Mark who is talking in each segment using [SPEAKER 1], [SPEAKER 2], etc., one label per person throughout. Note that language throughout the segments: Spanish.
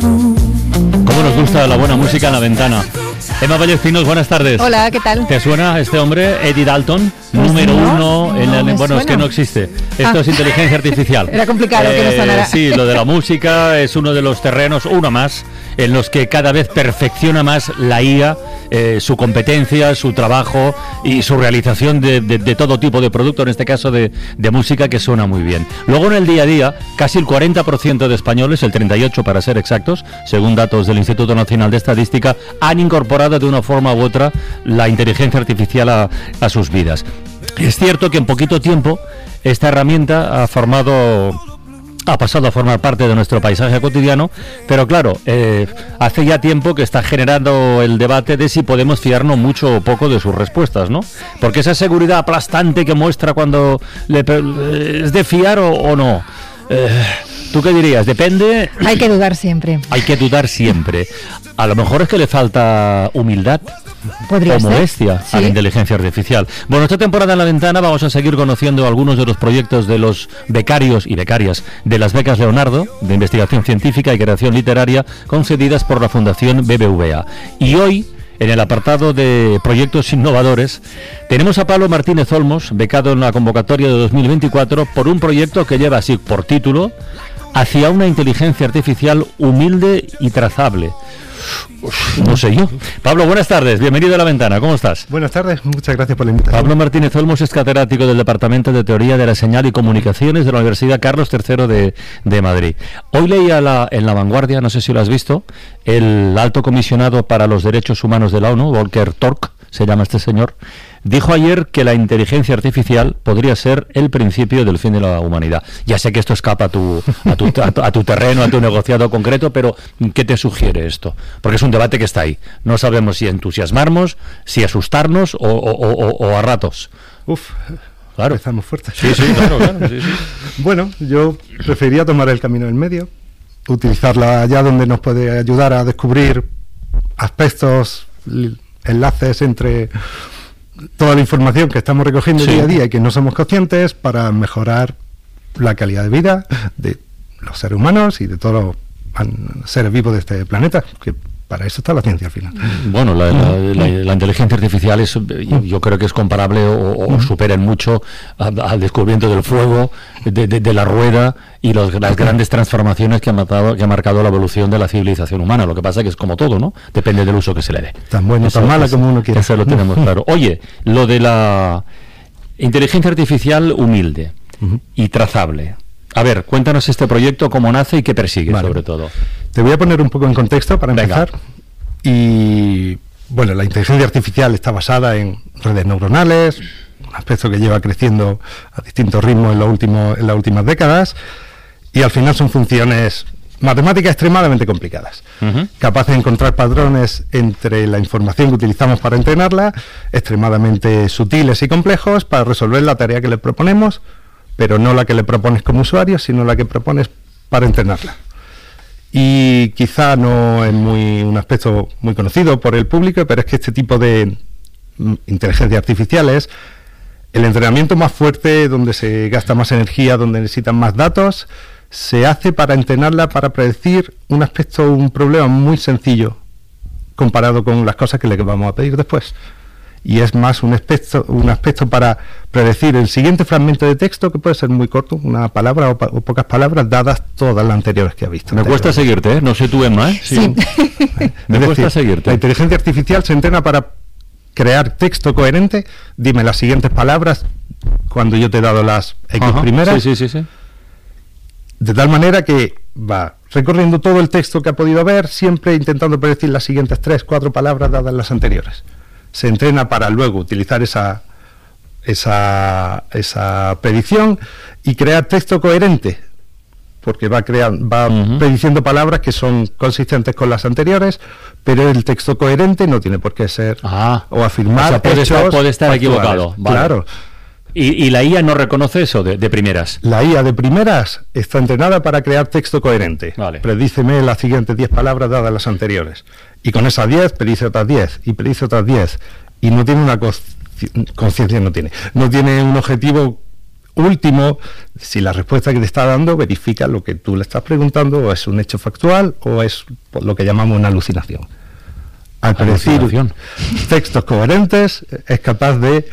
[SPEAKER 1] Cómo nos gusta la buena música en la ventana. Emma Vallecinos, buenas tardes.
[SPEAKER 2] Hola, ¿qué tal?
[SPEAKER 1] ¿Te suena este hombre, Eddie Dalton?
[SPEAKER 2] Pues
[SPEAKER 1] Número
[SPEAKER 2] no,
[SPEAKER 1] uno en
[SPEAKER 2] no
[SPEAKER 1] el...
[SPEAKER 2] me
[SPEAKER 1] Bueno,
[SPEAKER 2] suena.
[SPEAKER 1] es que no existe. Esto es inteligencia artificial.
[SPEAKER 2] Era complicado que me sonara.
[SPEAKER 1] Sí, lo de la música es uno de los terrenos, uno más, en los que cada vez perfecciona más la IA, su competencia, su trabajo y su realización de todo tipo de producto, en este caso de música, que suena muy bien. Luego, en el día a día, casi el 40% de españoles, el 38% para ser exactos, según datos del Instituto Nacional de Estadística, han incorporado de una forma u otra la inteligencia artificial a sus vidas. Es cierto que en poquito tiempo esta herramienta ha pasado a formar parte de nuestro paisaje cotidiano, pero claro, hace ya tiempo que está generando el debate de si podemos fiarnos mucho o poco de sus respuestas, ¿no? Porque esa seguridad aplastante que muestra cuando es de fiar o no. ¿Tú qué dirías? Depende.
[SPEAKER 2] Hay que dudar siempre.
[SPEAKER 1] Hay que dudar siempre. A lo mejor es que le falta humildad.
[SPEAKER 2] Podría
[SPEAKER 1] o
[SPEAKER 2] ser.
[SPEAKER 1] modestia
[SPEAKER 2] Sí.
[SPEAKER 1] a la inteligencia artificial. Bueno, esta temporada en La Ventana vamos a seguir conociendo algunos de los proyectos de los becarios y becarias de las becas Leonardo, de investigación científica y creación literaria, concedidas por la Fundación BBVA. Y hoy, en el apartado de proyectos innovadores, tenemos a Pablo Martínez Olmos, becado en la convocatoria de 2024, por un proyecto que lleva así por título: Hacia una inteligencia artificial humilde y trazable. No sé yo. Pablo, buenas tardes, bienvenido a La Ventana, ¿cómo estás?
[SPEAKER 3] Buenas tardes, muchas gracias por la invitación.
[SPEAKER 1] Pablo Martínez Olmos es catedrático del Departamento de Teoría de la Señal y Comunicaciones de la Universidad Carlos III de Madrid. Hoy leía en La Vanguardia, no sé si lo has visto, el alto comisionado para los derechos humanos de la ONU, Volker Turk, se llama este señor, dijo ayer que la inteligencia artificial podría ser el principio del fin de la humanidad. Ya sé que esto escapa a tu terreno, a tu negociado concreto, pero ¿qué te sugiere esto? Porque es un debate que está ahí. No sabemos si entusiasmarnos, si asustarnos o a ratos.
[SPEAKER 3] Claro, estamos fuertes.
[SPEAKER 1] Sí, claro, sí.
[SPEAKER 3] Bueno, yo preferiría tomar el camino del medio, utilizarla allá donde nos puede ayudar a descubrir aspectos, enlaces entre toda la información que estamos recogiendo día a día y que no somos conscientes, para mejorar la calidad de vida de los seres humanos y de todos los seres vivos de este planeta, que para eso está la ciencia al final.
[SPEAKER 1] Bueno, la inteligencia artificial yo creo que es comparable o supera en mucho al descubrimiento del fuego, de la rueda y las grandes transformaciones que ha marcado la evolución de la civilización humana. Lo que pasa es que es como todo, ¿no? Depende del uso que se le dé.
[SPEAKER 3] Tan bueno, tan mala como uno quiera.
[SPEAKER 1] Eso lo tenemos claro. Oye, lo de la inteligencia artificial humilde y trazable. A ver, cuéntanos este proyecto, cómo nace y qué persigue, sobre todo.
[SPEAKER 3] Te voy a poner un poco en contexto para empezar. Y bueno, la inteligencia artificial está basada en redes neuronales, un aspecto que lleva creciendo a distintos ritmos en las últimas décadas, y al final son funciones matemáticas extremadamente complicadas, capaces de encontrar patrones entre la información que utilizamos para entrenarla, extremadamente sutiles y complejos para resolver la tarea que le proponemos, pero no la que le propones como usuario, sino la que propones para entrenarla. Y quizá no es un aspecto muy conocido por el público, pero es que este tipo de inteligencia artificial es el entrenamiento más fuerte, donde se gasta más energía, donde necesitan más datos, se hace para entrenarla para predecir un problema muy sencillo comparado con las cosas que le vamos a pedir después. Y es más un aspecto para predecir el siguiente fragmento de texto, que puede ser muy corto, una palabra o pocas palabras, dadas todas las anteriores que ha visto.
[SPEAKER 1] Me cuesta seguirte, ¿eh? No sé tú, Emma, ¿eh?
[SPEAKER 2] Sí.
[SPEAKER 1] Me cuesta seguirte.
[SPEAKER 3] La inteligencia artificial se entrena para crear texto coherente. Dime las siguientes palabras cuando yo te he dado las X primeras.
[SPEAKER 1] Sí.
[SPEAKER 3] De tal manera que va recorriendo todo el texto que ha podido ver, siempre intentando predecir las siguientes 3, 4 palabras dadas las anteriores. Se entrena para luego utilizar esa predicción y crear texto coherente, porque va prediciendo palabras que son consistentes con las anteriores, pero el texto coherente no tiene por qué ser o afirmar.
[SPEAKER 1] O sea, puede estar equivocado. Vale.
[SPEAKER 3] Claro.
[SPEAKER 1] ¿Y la IA no reconoce eso de primeras?
[SPEAKER 3] La IA de primeras está entrenada para crear texto coherente.
[SPEAKER 1] Vale.
[SPEAKER 3] Predíceme las siguientes 10 palabras dadas las anteriores. Y con esas 10 predice otras 10 y predice otras 10. Y no tiene una conciencia, no tiene un objetivo último, si la respuesta que te está dando verifica lo que tú le estás preguntando, o es un hecho factual o es lo que llamamos una alucinación. Al predecir textos coherentes, es capaz de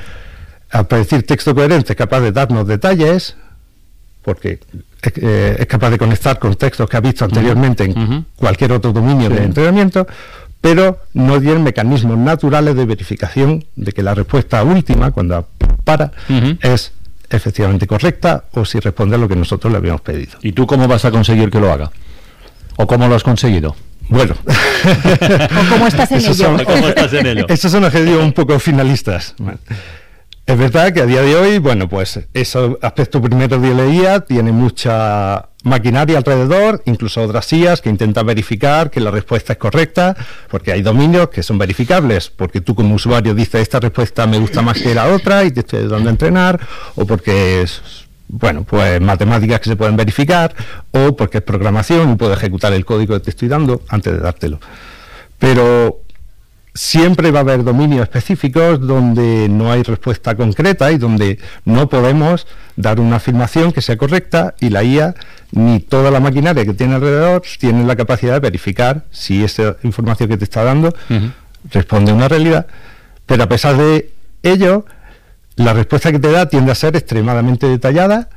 [SPEAKER 3] darnos detalles, porque es capaz de conectar con textos que ha visto anteriormente en cualquier otro dominio de entrenamiento, pero no tiene mecanismos naturales de verificación de que la respuesta última, cuando para, es efectivamente correcta o si responde a lo que nosotros le habíamos pedido.
[SPEAKER 1] ¿Y tú cómo vas a conseguir que lo haga? ¿O cómo lo has conseguido?
[SPEAKER 3] Bueno,
[SPEAKER 2] o cómo estás en ello.
[SPEAKER 3] Esos son objetivos un poco finalistas. Es verdad que a día de hoy, bueno, pues esos aspectos primeros de la IA tiene mucha maquinaria alrededor, incluso otras IAs que intentan verificar que la respuesta es correcta, porque hay dominios que son verificables, porque tú como usuario dices esta respuesta me gusta más que la otra y te estoy ayudando a entrenar, o porque es, bueno, pues matemáticas que se pueden verificar, o porque es programación y puedo ejecutar el código que te estoy dando antes de dártelo. Pero siempre va a haber dominios específicos donde no hay respuesta concreta y donde no podemos dar una afirmación que sea correcta, y la IA ni toda la maquinaria que tiene alrededor tiene la capacidad de verificar si esa información que te está dando responde a una realidad. Pero a pesar de ello, la respuesta que te da tiende a ser extremadamente detallada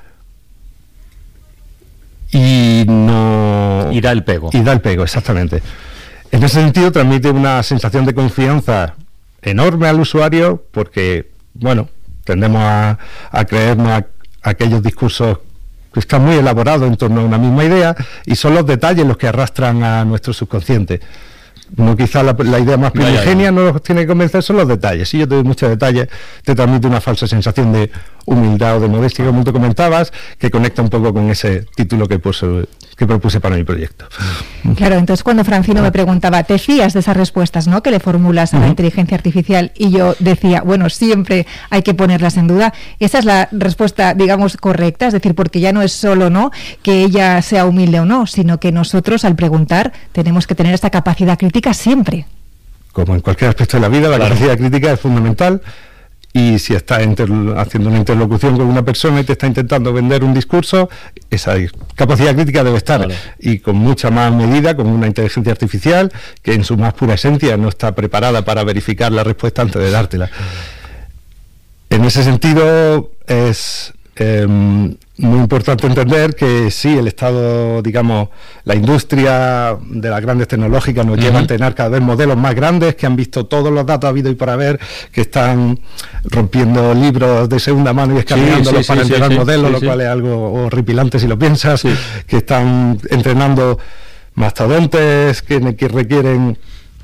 [SPEAKER 3] y da el pego, exactamente. En ese sentido transmite una sensación de confianza enorme al usuario, porque, bueno, tendemos a creernos aquellos discursos que están muy elaborados en torno a una misma idea, y son los detalles los que arrastran a nuestro subconsciente. No, quizá la idea más primigenia no nos tiene que convencer, son los detalles. Si yo te doy muchos detalles, te transmite una falsa sensación de humildad o de modestia, como tú comentabas, que conecta un poco con ese título que propuse para mi proyecto.
[SPEAKER 2] Claro, entonces cuando Francino me preguntaba, ¿te fías de esas respuestas, ¿no?, que le formulas a la inteligencia artificial? Y yo decía, bueno, siempre hay que ponerlas en duda. Esa es la respuesta, digamos, correcta, es decir, porque ya no es solo, ¿no?, que ella sea humilde o no, sino que nosotros al preguntar tenemos que tener esta capacidad crítica siempre.
[SPEAKER 3] Como en cualquier aspecto de la vida, la capacidad crítica es fundamental. Y si estás haciendo una interlocución con una persona y te está intentando vender un discurso, esa capacidad crítica debe estar, y con mucha más medida con una inteligencia artificial que en su más pura esencia no está preparada para verificar la respuesta antes de dártela. En ese sentido es muy importante entender que sí, el Estado, digamos, la industria de las grandes tecnológicas nos lleva a entrenar cada vez modelos más grandes que han visto todos los datos habidos y por haber, que están rompiendo libros de segunda mano y escaneándolos para entrenar modelos, lo cual es algo horripilante si lo piensas, que están entrenando mastodontes que requieren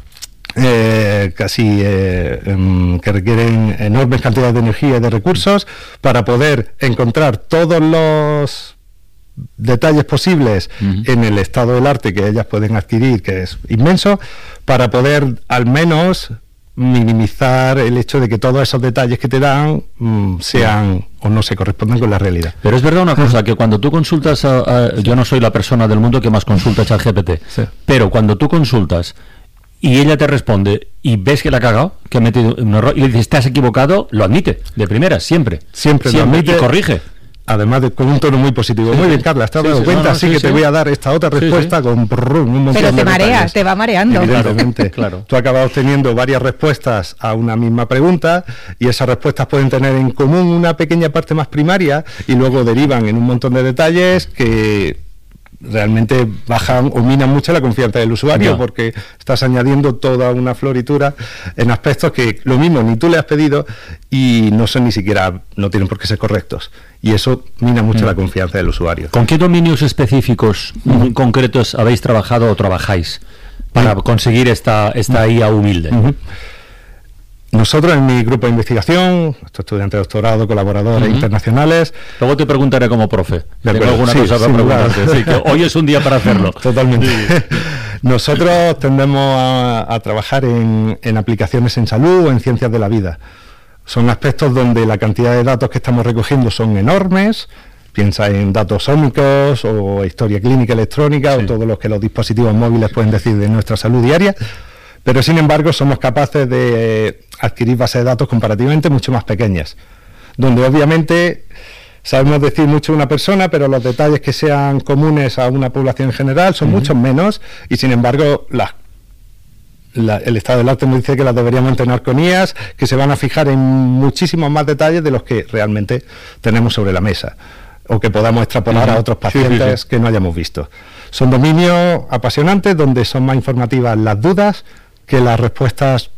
[SPEAKER 3] que requieren enormes cantidades de energía y de recursos para poder encontrar todos los detalles posibles en el estado del arte que ellas pueden adquirir, que es inmenso, para poder al menos minimizar el hecho de que todos esos detalles que te dan sean o no se correspondan con la realidad.
[SPEAKER 1] Pero es verdad una cosa, que cuando tú consultas yo no soy la persona del mundo que más consulta ChatGPT, pero cuando tú consultas y ella te responde y ves que la ha cagado, que ha metido un error, y le dices, te has equivocado, lo admite, de primera, siempre
[SPEAKER 3] lo admite,
[SPEAKER 1] y corrige.
[SPEAKER 3] Además con un tono muy positivo. Muy bien, Carla, ¿te has dado cuenta? Así que te voy a dar esta otra respuesta con un montón
[SPEAKER 2] Pero te marea,
[SPEAKER 3] detalles.
[SPEAKER 2] te va mareando.
[SPEAKER 3] Evidentemente, claro. Tú acabas obteniendo varias respuestas a una misma pregunta, y esas respuestas pueden tener en común una pequeña parte más primaria y luego derivan en un montón de detalles que realmente bajan o minan mucho la confianza del usuario, porque estás añadiendo toda una floritura en aspectos que lo mismo ni tú le has pedido y no son ni siquiera, no tienen por qué ser correctos, y eso mina mucho la confianza del usuario.
[SPEAKER 1] ¿Con qué dominios específicos concretos habéis trabajado o trabajáis para conseguir esta IA humilde?
[SPEAKER 3] Nosotros en mi grupo de investigación, estudiantes de doctorado, colaboradores internacionales.
[SPEAKER 1] Luego te preguntaré como profe. Tengo alguna cosa para preguntarte. Sí, que hoy es un día para hacerlo.
[SPEAKER 3] Totalmente. Nosotros tendemos a trabajar en aplicaciones en salud o en ciencias de la vida. Son aspectos donde la cantidad de datos que estamos recogiendo son enormes. Piensa en datos ómicos o historia clínica electrónica o todo lo que los dispositivos móviles pueden decir de nuestra salud diaria. Pero sin embargo somos capaces de adquirir bases de datos comparativamente mucho más pequeñas, donde obviamente sabemos decir mucho de una persona, pero los detalles que sean comunes a una población en general son muchos menos, y sin embargo el estado del arte nos dice que las deberíamos entrenar con IAs, que se van a fijar en muchísimos más detalles de los que realmente tenemos sobre la mesa, o que podamos extrapolar a otros pacientes que no hayamos visto. Son dominios apasionantes donde son más informativas las dudas que las respuestas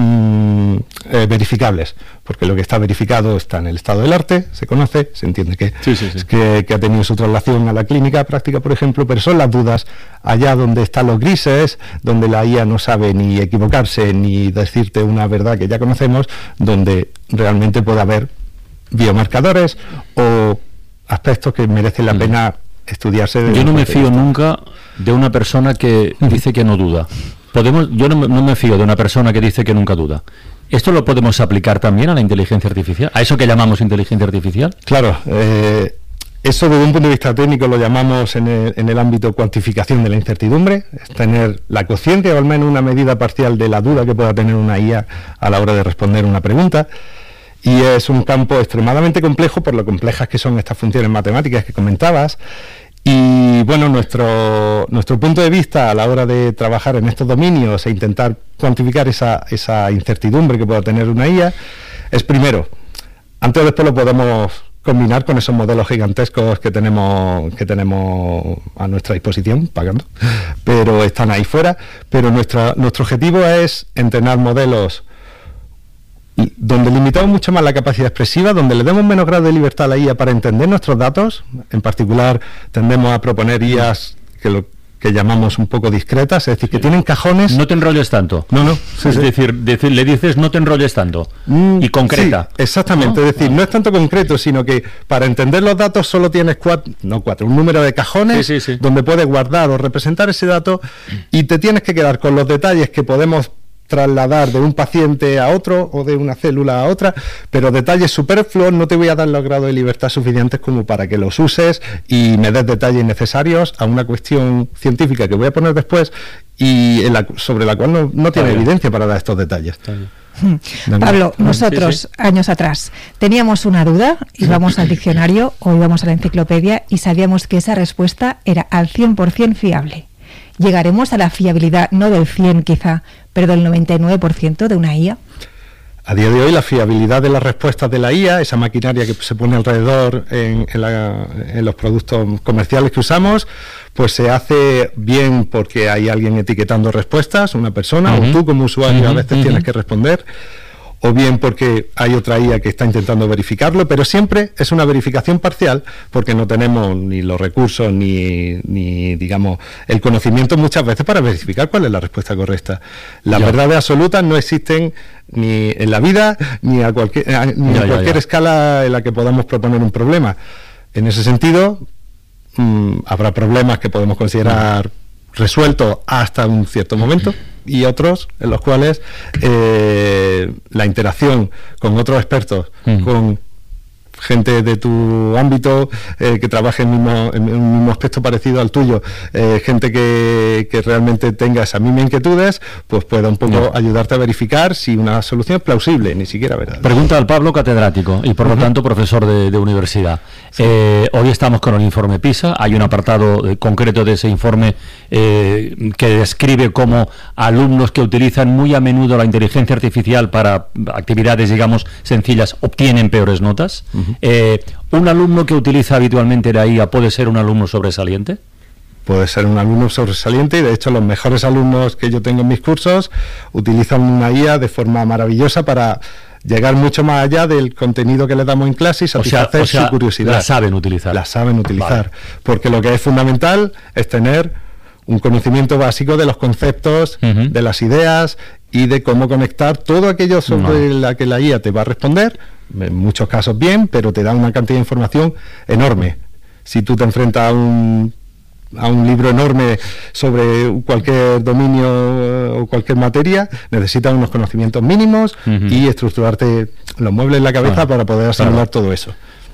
[SPEAKER 3] verificables, porque lo que está verificado está en el estado del arte, se conoce, se entiende que ha tenido su traslación a la clínica práctica, por ejemplo, pero son las dudas allá donde están los grises, donde la IA no sabe ni equivocarse ni decirte una verdad que ya conocemos, donde realmente puede haber biomarcadores o aspectos que merecen la pena estudiarse.
[SPEAKER 1] Yo no me fío nunca de una persona que dice que no duda. Yo no me fío de una persona que dice que nunca duda. ¿Esto lo podemos aplicar también a la inteligencia artificial? ¿A eso que llamamos inteligencia artificial?
[SPEAKER 3] Claro, eso desde un punto de vista técnico lo llamamos en el ámbito cuantificación de la incertidumbre, es tener la conciencia o al menos una medida parcial de la duda que pueda tener una IA a la hora de responder una pregunta. Y es un campo extremadamente complejo por lo complejas que son estas funciones matemáticas que comentabas. Y bueno, nuestro punto de vista a la hora de trabajar en estos dominios e intentar cuantificar esa incertidumbre que pueda tener una IA es, primero, antes o después lo podemos combinar con esos modelos gigantescos que tenemos a nuestra disposición, pagando, pero están ahí fuera. Pero nuestro objetivo es entrenar modelos donde limitamos mucho más la capacidad expresiva, donde le demos menos grado de libertad a la IA para entender nuestros datos. En particular, tendemos a proponer IAs que llamamos un poco discretas, es decir, que tienen cajones.
[SPEAKER 1] No te enrolles tanto.
[SPEAKER 3] No.
[SPEAKER 1] Es decir, le dices no te enrolles tanto. Y concreta.
[SPEAKER 3] Sí, exactamente. ¿No? Es decir, no es tanto concreto, sino que para entender los datos solo tienes un número de cajones donde puedes guardar o representar ese dato, y te tienes que quedar con los detalles que podemos trasladar de un paciente a otro o de una célula a otra, pero detalles superfluos no te voy a dar los grados de libertad suficientes como para que los uses y me des detalles necesarios a una cuestión científica que voy a poner después y sobre la cual no tiene evidencia para dar estos detalles.
[SPEAKER 2] Pablo, nosotros años atrás teníamos una duda, íbamos al diccionario o íbamos a la enciclopedia y sabíamos que esa respuesta era al 100% fiable. ¿Llegaremos a la fiabilidad, no del 100 quizá, pero del 99% de una IA?
[SPEAKER 3] A día de hoy la fiabilidad de las respuestas de la IA, esa maquinaria que se pone alrededor en los productos comerciales que usamos, pues se hace bien porque hay alguien etiquetando respuestas, una persona, o tú como usuario a veces tienes que responder, o bien porque hay otra IA que está intentando verificarlo, pero siempre es una verificación parcial porque no tenemos ni los recursos ni digamos, el conocimiento muchas veces para verificar cuál es la respuesta correcta. Las verdades absolutas no existen ni en la vida ni a cualquier escala en la que podamos proponer un problema. En ese sentido, habrá problemas que podemos considerar resueltos hasta un cierto momento, y otros en los cuales la interacción con otros expertos, con gente de tu ámbito que trabaje en un mismo aspecto parecido al tuyo, gente que realmente tenga esas mismas inquietudes, pues pueda un poco ayudarte a verificar si una solución es plausible, ni siquiera verdad.
[SPEAKER 1] Pregunta al Pablo, catedrático y por lo tanto profesor de universidad. Sí. Hoy estamos con el informe PISA, hay un apartado concreto de ese informe que describe cómo alumnos que utilizan muy a menudo la inteligencia artificial para actividades, digamos, sencillas, obtienen peores notas. ¿Un alumno que utiliza habitualmente la IA puede ser un alumno sobresaliente?
[SPEAKER 3] Puede ser un alumno sobresaliente, y de hecho los mejores alumnos que yo tengo en mis cursos utilizan una IA de forma maravillosa para llegar mucho más allá del contenido que le damos en clase y satisfacer su curiosidad.
[SPEAKER 1] La saben utilizar.
[SPEAKER 3] La saben utilizar, porque lo que es fundamental es tener un conocimiento básico de los conceptos, de las ideas y de cómo conectar todo aquello sobre la que la IA te va a responder, en muchos casos bien, pero te da una cantidad de información enorme. Si tú te enfrentas a un libro enorme sobre cualquier dominio o cualquier materia, necesitas unos conocimientos mínimos y estructurarte los muebles en la cabeza para poder asimilar todo eso.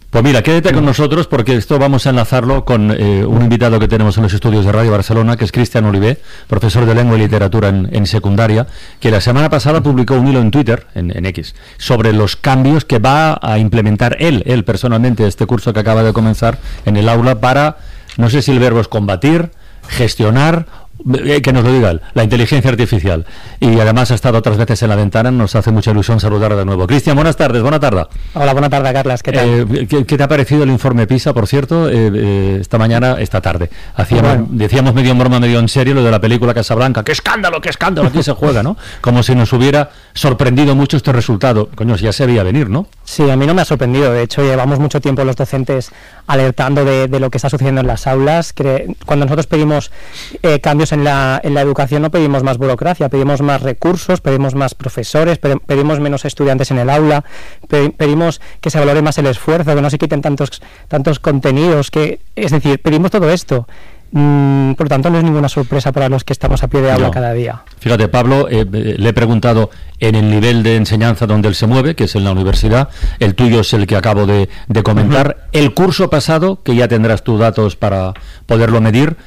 [SPEAKER 1] Pues mira, quédate con nosotros porque esto vamos a enlazarlo con un invitado que tenemos en los estudios de Radio Barcelona, que es Cristian Olivé, profesor de Lengua y Literatura en secundaria, que la semana pasada publicó un hilo en Twitter, en X, sobre los cambios que va a implementar él personalmente, este curso que acaba de comenzar en el aula para, no sé si el verbo es combatir, gestionar, que nos lo diga él, la inteligencia artificial. Y además ha estado otras veces en la ventana, nos hace mucha ilusión saludar de nuevo. Cristian, buenas tardes, buena tarde.
[SPEAKER 4] Hola, buena tarde, Carlas, ¿qué tal?
[SPEAKER 1] ¿Qué te ha parecido el informe PISA, por cierto, esta tarde? Decíamos medio en broma, medio en serio, lo de la película Casablanca. ¡Qué escándalo, aquí se juega!, ¿no? Como si nos hubiera sorprendido mucho este resultado. Coño, ya se veía venir, ¿no?
[SPEAKER 4] Sí, a mí no me ha sorprendido. De hecho, llevamos mucho tiempo los docentes alertando de lo que está sucediendo en las aulas. Cuando nosotros pedimos cambios en la educación, no pedimos más burocracia, pedimos más recursos, pedimos más profesores, pedimos menos estudiantes en el aula, pedimos que se valore más el esfuerzo, que no se quiten tantos contenidos, es decir, pedimos todo esto. Por lo tanto, no es ninguna sorpresa para los que estamos a pie de aula cada día.
[SPEAKER 1] Fíjate, Pablo, le he preguntado en el nivel de enseñanza donde él se mueve, que es en la universidad. El tuyo es el que acabo de comentar. El curso pasado, que ya tendrás tus datos para poderlo medir,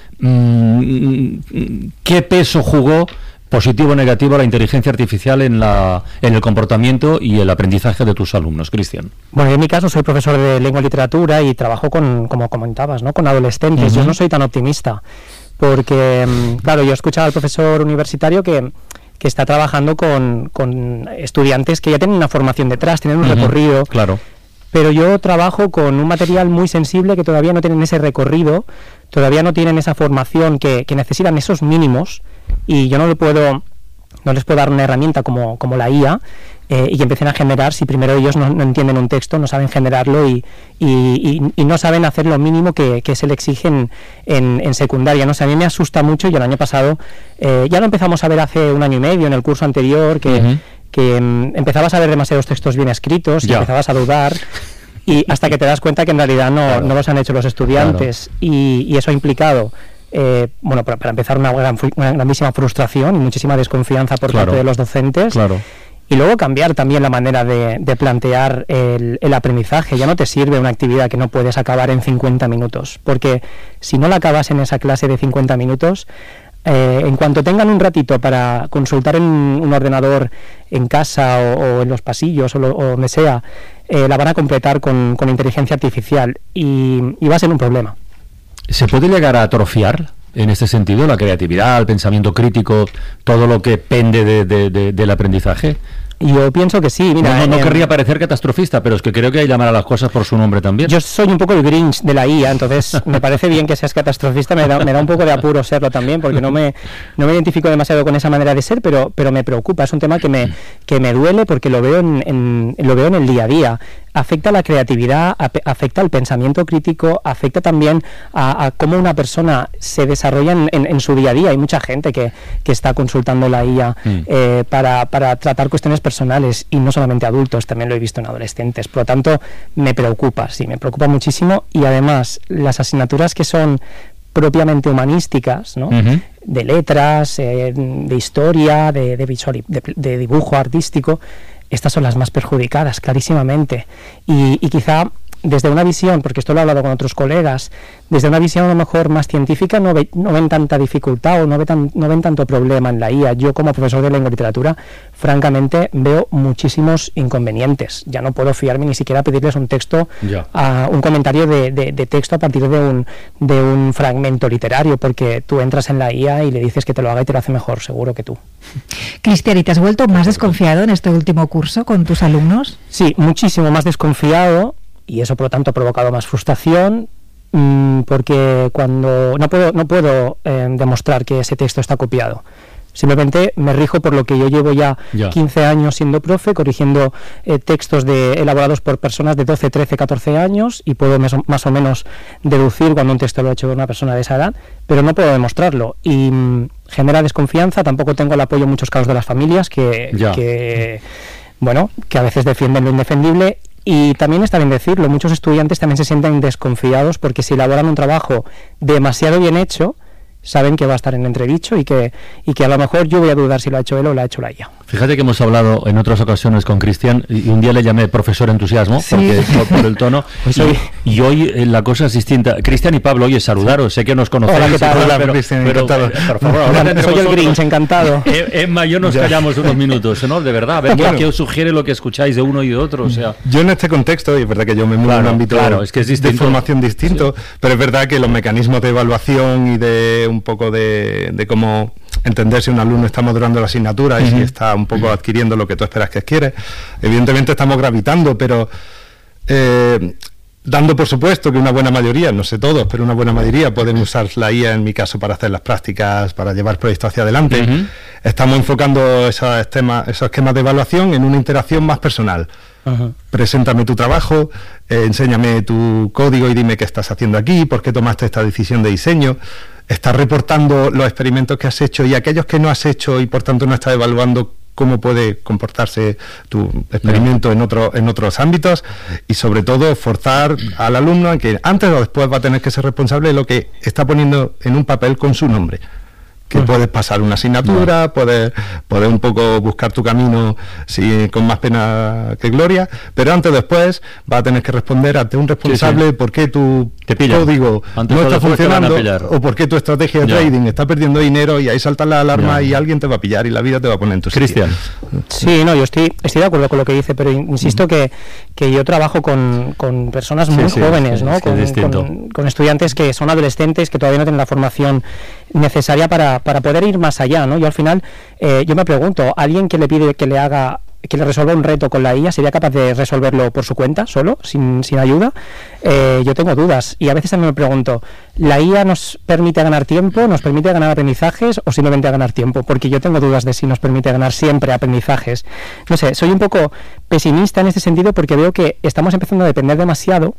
[SPEAKER 1] ¿qué peso jugó, positivo o negativo, la inteligencia artificial en el comportamiento y el aprendizaje de tus alumnos, Cristian?
[SPEAKER 4] Bueno, en mi caso soy profesor de lengua y literatura y trabajo como comentabas, ¿no?, con adolescentes. Yo no soy tan optimista porque, claro, yo he escuchado al profesor universitario que está trabajando con estudiantes que ya tienen una formación detrás, tienen un recorrido.
[SPEAKER 1] Claro.
[SPEAKER 4] Pero yo trabajo con un material muy sensible que todavía no tienen ese recorrido, todavía no tienen esa formación que necesitan esos mínimos, y yo no les puedo dar una herramienta como la IA y que empiecen a generar si primero ellos no entienden un texto, no saben generarlo y no saben hacer lo mínimo que se le exigen en secundaria. No sé, a mí me asusta mucho, y el año pasado ya lo empezamos a ver hace un año y medio, en el curso anterior, que empezabas a ver demasiados textos bien escritos y empezazas a dudar, y hasta que te das cuenta que en realidad no los han hecho los estudiantes. Y eso ha implicado para empezar una grandísima frustración y muchísima desconfianza por parte de los docentes. Y luego cambiar también la manera de plantear el aprendizaje. Ya no te sirve una actividad que no puedes acabar en 50 minutos, porque si no la acabas en esa clase de 50 minutos, en cuanto tengan un ratito para consultar en un ordenador en casa o en los pasillos o donde sea, la van a completar con inteligencia artificial y va a ser un problema.
[SPEAKER 1] ¿Se puede llegar a atrofiar en este sentido la creatividad, el pensamiento crítico, todo lo que pende del aprendizaje?
[SPEAKER 4] Yo pienso que sí. Mira,
[SPEAKER 1] no querría parecer catastrofista, pero es que creo que hay que llamar a las cosas por su nombre también.
[SPEAKER 4] Yo soy un poco el Grinch de la IA, entonces me parece bien que seas catastrofista, me da un poco de apuro serlo también, porque no me identifico demasiado con esa manera de ser, pero me preocupa. Es un tema que me duele porque lo veo en el día a día. Afecta a la creatividad, afecta al pensamiento crítico, afecta también a cómo una persona se desarrolla en su día a día. Hay mucha gente que está consultando la IA para tratar cuestiones personales, y no solamente adultos, también lo he visto en adolescentes. Por lo tanto, me preocupa muchísimo, y además las asignaturas que son propiamente humanísticas, ¿no? De letras, de historia, de dibujo artístico, estas son las más perjudicadas, clarísimamente. Y quizá desde una visión, porque esto lo he hablado con otros colegas, desde una visión a lo mejor más científica no ven tanta dificultad o no ven tanto problema en la IA. Yo, como profesor de lengua y literatura, francamente veo muchísimos inconvenientes. Ya no puedo fiarme ni siquiera a pedirles un texto, un comentario de texto a partir de un fragmento literario, porque tú entras en la IA y le dices que te lo haga y te lo hace mejor, seguro que tú.
[SPEAKER 2] Cristian, ¿y te has vuelto más desconfiado en este último curso con tus alumnos?
[SPEAKER 4] Sí, muchísimo más desconfiado. Y eso, por lo tanto, ha provocado más frustración, porque cuando no puedo demostrar que ese texto está copiado. Simplemente me rijo por lo que yo llevo ya 15 años siendo profe, corrigiendo textos elaborados por personas de 12, 13, 14 años, y puedo más o menos deducir cuando un texto lo ha hecho una persona de esa edad, pero no puedo demostrarlo. Y genera desconfianza. Tampoco tengo el apoyo en muchos casos de las familias que a veces defienden lo indefendible. Y también está bien decirlo, muchos estudiantes también se sienten desconfiados porque si elaboran un trabajo demasiado bien hecho, saben que va a estar en entredicho y que a lo mejor yo voy a dudar si lo ha hecho él o lo ha hecho la IA.
[SPEAKER 1] Fíjate que hemos hablado en otras ocasiones con Cristian y un día le llamé profesor entusiasmo por el tono y hoy la cosa es distinta. Cristian y Pablo, oye, saludaros, sé que nos conocéis.
[SPEAKER 4] Hola, ¿qué tal?
[SPEAKER 3] Hola, Cristian, encantado.
[SPEAKER 1] Por favor, ahora
[SPEAKER 4] soy el Grinch, encantado.
[SPEAKER 1] Emma y yo nos callamos unos minutos, ¿no? De verdad, a ver qué os sugiere lo que escucháis de uno y de otro. O sea,
[SPEAKER 3] yo en este contexto, y es verdad que yo me muevo en un ámbito
[SPEAKER 1] es que es distinto,
[SPEAKER 3] de formación distinto, pero es verdad que los mecanismos de evaluación y de un poco de cómo entender si un alumno está madurando la asignatura y si está un poco adquiriendo lo que tú esperas que quiere, evidentemente estamos gravitando, pero dando por supuesto que una buena mayoría, no sé todos, pero una buena mayoría pueden usar la IA, en mi caso, para hacer las prácticas, para llevar proyectos hacia adelante. Estamos enfocando esos esquemas de evaluación en una interacción más personal. Preséntame tu trabajo, enséñame tu código y dime qué estás haciendo aquí, por qué tomaste esta decisión de diseño. Estás reportando los experimentos que has hecho y aquellos que no has hecho y por tanto no estás evaluando cómo puede comportarse tu experimento en otros ámbitos, y sobre todo forzar al alumno a que antes o después va a tener que ser responsable de lo que está poniendo en un papel con su nombre. Que puedes pasar una asignatura, puedes un poco buscar tu camino con más pena que gloria, pero antes o después vas a tener que responder ante un responsable por qué tu código no está funcionando o por qué tu estrategia de trading está perdiendo dinero, y ahí saltan las alarmas y alguien te va a pillar y la vida te va a poner en tu sitio.
[SPEAKER 1] Cristian.
[SPEAKER 4] Sí, no, yo estoy de acuerdo con lo que dice, pero insisto que yo trabajo con personas muy jóvenes, ¿no? Con estudiantes que son adolescentes, que todavía no tienen la formación necesaria para poder ir más allá, ¿no? Yo al final, yo me pregunto, ¿alguien que le pide que le resuelva un reto con la IA sería capaz de resolverlo por su cuenta, solo, sin ayuda? Yo tengo dudas, y a veces también me pregunto, ¿la IA nos permite ganar tiempo, nos permite ganar aprendizajes o simplemente ganar tiempo? Porque yo tengo dudas de si nos permite ganar siempre aprendizajes. No sé, soy un poco pesimista en este sentido porque veo que estamos empezando a depender demasiado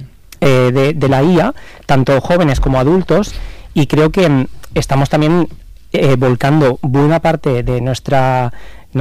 [SPEAKER 4] de la IA, tanto jóvenes como adultos, y creo que estamos también volcando buena parte de nuestra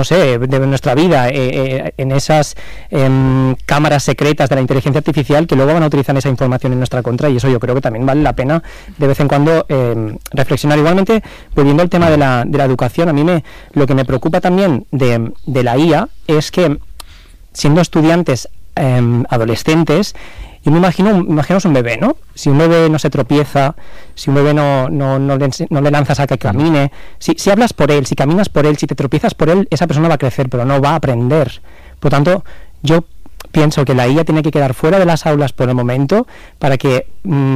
[SPEAKER 4] vida en esas cámaras secretas de la inteligencia artificial que luego van a utilizar esa información en nuestra contra, y eso yo creo que también vale la pena de vez en cuando reflexionar. Igualmente, volviendo al tema de la educación, a mí lo que me preocupa también de la IA es que, siendo estudiantes adolescentes, yo imaginaos un bebé, ¿no? Si un bebé no se tropieza, si un bebé no le lanzas a que camine, si hablas por él, si caminas por él, si te tropiezas por él, esa persona va a crecer, pero no va a aprender. Por lo tanto, yo pienso que la IA tiene que quedar fuera de las aulas por el momento para que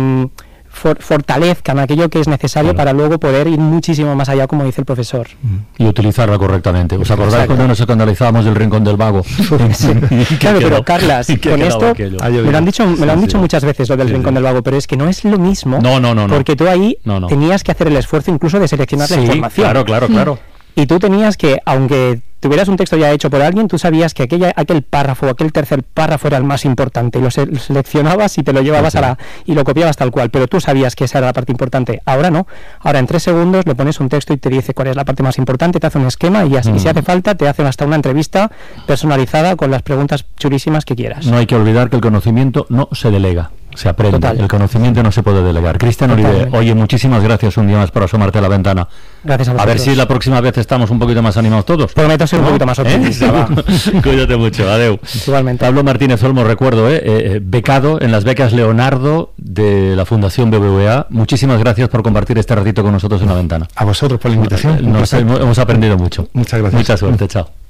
[SPEAKER 4] fortalezcan aquello que es necesario para luego poder ir muchísimo más allá, como dice el profesor.
[SPEAKER 1] Y utilizarla correctamente. ¿Os acordáis cuando nos escandalizábamos del Rincón del Vago?
[SPEAKER 4] Claro, pero Carlas, con esto me lo han dicho muchas veces, lo del Rincón del Vago, pero es que no es lo mismo.
[SPEAKER 1] No.
[SPEAKER 4] Porque tú ahí tenías que hacer el esfuerzo incluso de seleccionar la información.
[SPEAKER 1] Claro.
[SPEAKER 4] Y tú tenías que, aunque tuvieras un texto ya hecho por alguien, tú sabías que aquel párrafo, aquel tercer párrafo era el más importante, y lo seleccionabas y te lo llevabas y lo copiabas tal cual, pero tú sabías que esa era la parte importante. Ahora no. Ahora en 3 segundos le pones un texto y te dice cuál es la parte más importante, te hace un esquema y así, si hace falta, te hacen hasta una entrevista personalizada con las preguntas chulísimas que quieras.
[SPEAKER 1] No hay que olvidar que el conocimiento no se delega, se aprende.
[SPEAKER 4] Total.
[SPEAKER 1] El conocimiento no se puede delegar. Cristian Oribe, oye, muchísimas gracias un día más por asomarte a la ventana.
[SPEAKER 4] Gracias a vosotros.
[SPEAKER 1] A ver si la próxima vez estamos un poquito más animados todos.
[SPEAKER 4] Prometo ser un poquito más optimista.
[SPEAKER 1] Cuídate mucho, adeu.
[SPEAKER 4] Igualmente.
[SPEAKER 1] Pablo Martínez Olmo, recuerdo, becado en las becas Leonardo de la Fundación BBVA. Muchísimas gracias por compartir este ratito con nosotros en la ventana.
[SPEAKER 3] A vosotros por la invitación.
[SPEAKER 1] Hemos aprendido mucho.
[SPEAKER 3] Muchas gracias.
[SPEAKER 1] Mucha suerte, chao.